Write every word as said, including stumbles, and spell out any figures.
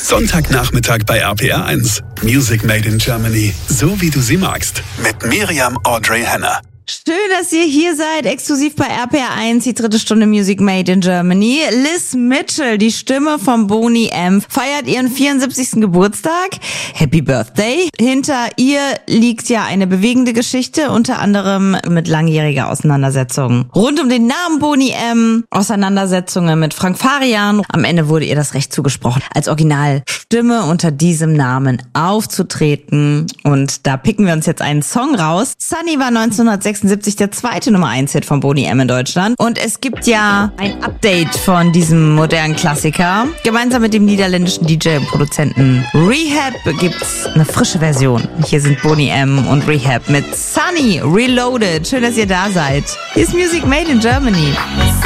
Sonntagnachmittag bei R P R eins. Music Made in Germany. So wie du sie magst. Mit Miriam Audrey Henner. Schön, dass ihr hier seid, exklusiv bei R P R eins, die dritte Stunde Music Made in Germany. Liz Mitchell, die Stimme von Boney M., feiert ihren vierundsiebzigsten Geburtstag. Happy Birthday. Hinter ihr liegt ja eine bewegende Geschichte, unter anderem mit langjähriger Auseinandersetzung rund um den Namen Boney M., Auseinandersetzungen mit Frank Farian. Am Ende wurde ihr das Recht zugesprochen, als Originalstimme unter diesem Namen aufzutreten. Und da picken wir uns jetzt einen Song raus. Sunny war neunzehnhundertsechsundsiebzig der zweite Nummer eins Hit von Boney M. in Deutschland. Und es gibt ja ein Update von diesem modernen Klassiker. Gemeinsam mit dem niederländischen D J und Produzenten Rehab gibt's eine frische Version. Hier sind Boney M. und Rehab mit Sunny Reloaded. Schön, dass ihr da seid. Hier ist Music Made in Germany.